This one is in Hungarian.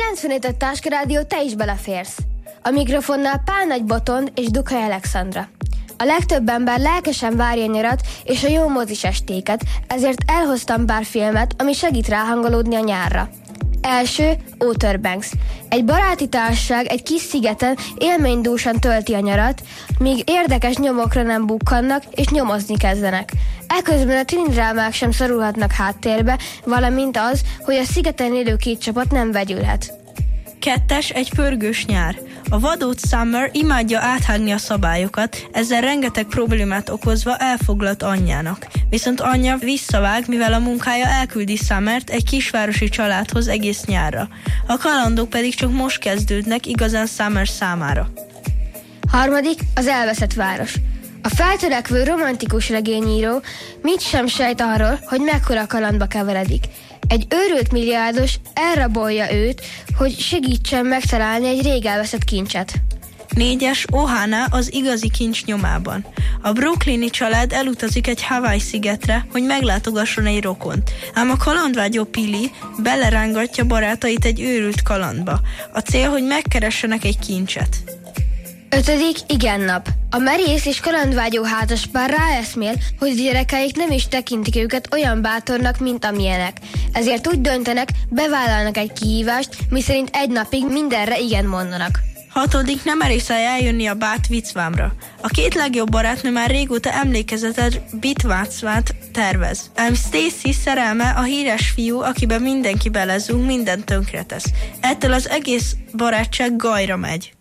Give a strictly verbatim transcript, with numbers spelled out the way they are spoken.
kilencvenöt Táska Rádió, te is beleférsz. A mikrofonnál Pál Nagy Botond és Dukai Alexandra. A legtöbb ember lelkesen várja a nyarat és a jó mozis estéket, ezért elhoztam pár filmet, ami segít ráhangolódni a nyárra. Első, Outer Banks. Egy baráti társaság egy kis szigeten élménydúsan tölti a nyarat, míg érdekes nyomokra nem bukkannak és nyomozni kezdenek. Eközben a tinidrámák sem szorulhatnak háttérbe, valamint az, hogy a szigeten élő két csapat nem vegyülhet. Kettes, egy pörgős nyár. A vadóc Summer imádja áthágni a szabályokat, ezzel rengeteg problémát okozva elfoglalt anyjának. Viszont anyja visszavág, mivel a munkája elküldi Summert egy kisvárosi családhoz egész nyárra. A kalandok pedig csak most kezdődnek igazán Summer számára. Harmadik, az elveszett város. A feltörekvő romantikus regényíró mit sem sejt arról, hogy mekkora kalandba keveredik. Egy őrült milliárdos elrabolja őt, hogy segítsen megtalálni egy rég elveszett kincset. Négyes, Ohana az igazi kincs nyomában. A brooklyni család elutazik egy Hawaii szigetre, hogy meglátogasson egy rokont. Ám a kalandvágyó Pili belerángatja barátait egy őrült kalandba. A cél, hogy megkeressenek egy kincset. Ötödik, igen nap. A merész és kalandvágyó házaspár ráeszmél, hogy gyerekeik nem is tekintik őket olyan bátornak, mint amilyenek. Ezért úgy döntenek, bevállalnak egy kihívást, miszerint egy napig mindenre igen mondanak. Hatodik, nem merészel eljönni a bát vicvámra. A két legjobb barátnő már régóta emlékezetes bitvátszvát tervez. Ám Stacy szerelme a híres fiú, akiben mindenki belezúg, mindent tönkretesz. Ettől az egész barátság gajra megy.